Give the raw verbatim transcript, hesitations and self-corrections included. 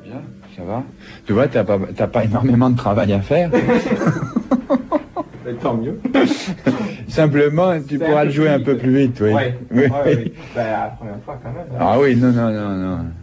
bien, ça va. Tu vois, t'as pas, t'as pas énormément de travail à faire. Tant mieux. Simplement, tu C'est pourras un le peu jouer plus un peu vite. plus vite, oui. Ouais, Oui. ouais, ouais. Ben, la première fois quand même. Hein. Ah oui, non, non, non, non.